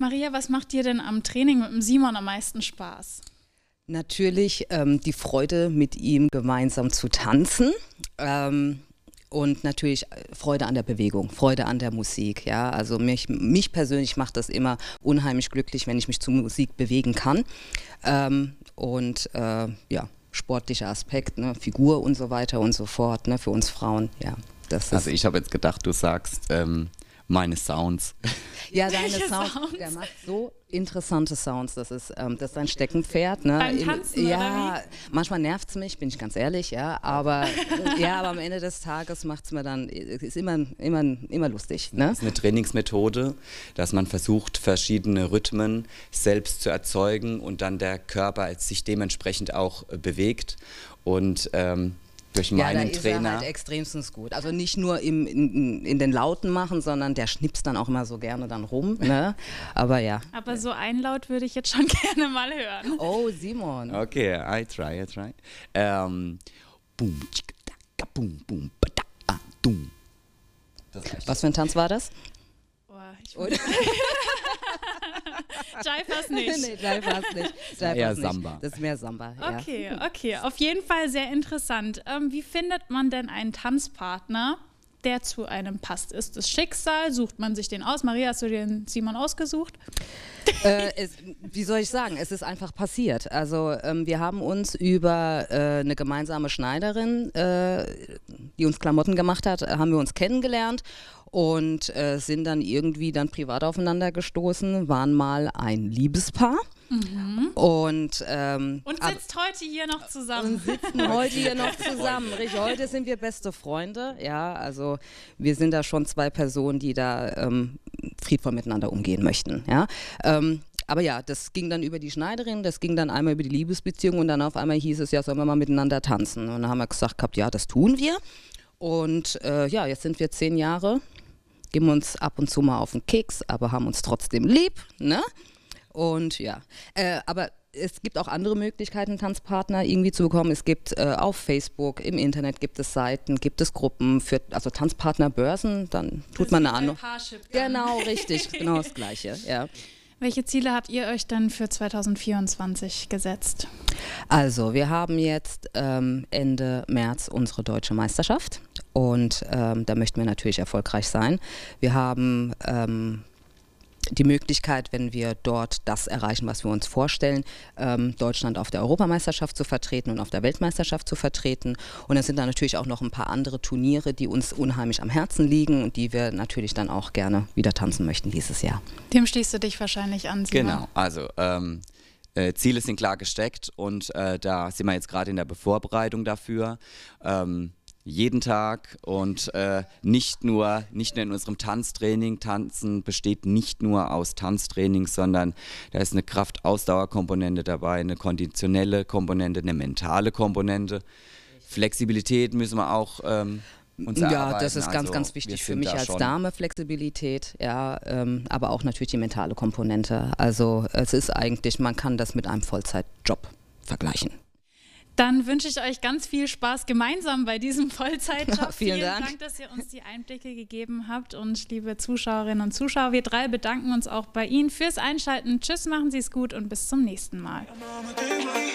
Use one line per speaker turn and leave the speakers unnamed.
Maria, was macht dir denn am Training mit dem Simon am meisten Spaß?
Natürlich die Freude, mit ihm gemeinsam zu tanzen. Und natürlich Freude an der Bewegung, Freude an der Musik. Ja? Also mich persönlich macht das immer unheimlich glücklich, wenn ich mich zur Musik bewegen kann. Ja, sportlicher Aspekt, ne? Figur und so weiter und so fort, ne? Für uns Frauen. Ja, das ist
also ich habe jetzt gedacht, du sagst meine Sounds.
Ja, deine Sounds, der macht so interessante Sounds, das ist dein Steckenpferd. Ne?
Beim Tanzen,
ja,
oder wie?
Manchmal nervt es mich, bin ich ganz ehrlich, ja, aber am Ende des Tages macht es mir dann, ist immer lustig. Ne?
Das ist eine Trainingsmethode, dass man versucht, verschiedene Rhythmen selbst zu erzeugen und dann der Körper sich dementsprechend auch bewegt und durch meinen
da
Trainer.
Ist er halt extremstens gut. Also nicht nur in den Lauten machen, sondern der schnipst dann auch immer so gerne dann rum. Ne? Aber ja.
Aber so ein Laut würde ich jetzt schon gerne mal hören.
Oh, Simon.
Okay, I try. Boom, tschicka, dacka, boom, boom, bada, dum.
Was für ein Tanz war das?
Oh, Jive nicht.
Nee, Jive nicht.
Eher Samba.
Das ist mehr Samba, ja.
Okay. Auf jeden Fall sehr interessant. Wie findet man denn einen Tanzpartner, der zu einem passt? Ist es Schicksal? Sucht man sich den aus? Maria, hast du dir den Simon ausgesucht?
Wie soll ich sagen? Es ist einfach passiert. Also wir haben uns über eine gemeinsame Schneiderin, die uns Klamotten gemacht hat, haben wir uns kennengelernt. Und sind dann irgendwie privat aufeinander gestoßen, waren mal ein Liebespaar.
Mhm.
Und
sitzt heute hier noch zusammen.
Und sitzen heute hier noch zusammen. Richtig, heute sind wir beste Freunde. Ja, also wir sind da schon zwei Personen, die da friedvoll miteinander umgehen möchten. Ja. Aber ja, das ging dann über die Schneiderin, das ging dann einmal über die Liebesbeziehung und dann auf einmal hieß es, ja, sollen wir mal miteinander tanzen. Und dann haben wir gesagt gehabt, ja, das tun wir. Und jetzt sind wir 10 Jahre. Geben uns ab und zu mal auf den Keks, aber haben uns trotzdem lieb, ne? Und ja, aber es gibt auch andere Möglichkeiten, Tanzpartner irgendwie zu bekommen. Es gibt auf Facebook, im Internet gibt es Seiten, gibt es Gruppen für Tanzpartnerbörsen, dann tut man eine Ahnung. Genau, richtig, genau das Gleiche, ja.
Welche Ziele habt ihr euch dann für 2024 gesetzt?
Also, wir haben jetzt Ende März unsere deutsche Meisterschaft und da möchten wir natürlich erfolgreich sein. Wir haben die Möglichkeit, wenn wir dort das erreichen, was wir uns vorstellen, Deutschland auf der Europameisterschaft zu vertreten und auf der Weltmeisterschaft zu vertreten. Und es sind dann natürlich auch noch ein paar andere Turniere, die uns unheimlich am Herzen liegen und die wir natürlich dann auch gerne wieder tanzen möchten dieses Jahr.
Dem schließt du dich wahrscheinlich an, Simon.
Genau, also Ziele sind klar gesteckt und da sind wir jetzt gerade in der Vorbereitung dafür. Jeden Tag und nicht nur in unserem Tanztraining. Tanzen besteht nicht nur aus Tanztraining, sondern da ist eine Kraft-Ausdauer-Komponente dabei, eine konditionelle Komponente, eine mentale Komponente. Flexibilität müssen wir auch uns erarbeiten.
Ja, das ist ganz,
also,
ganz wichtig für mich als Dame, Flexibilität, ja, aber auch natürlich die mentale Komponente. Also es ist eigentlich, man kann das mit einem Vollzeitjob vergleichen.
Dann wünsche ich euch ganz viel Spaß gemeinsam bei diesem Vollzeitjob.
Ja, vielen
Dank, dass ihr uns die Einblicke gegeben habt. Und liebe Zuschauerinnen und Zuschauer, wir 3 bedanken uns auch bei Ihnen fürs Einschalten. Tschüss, machen Sie es gut und bis zum nächsten Mal.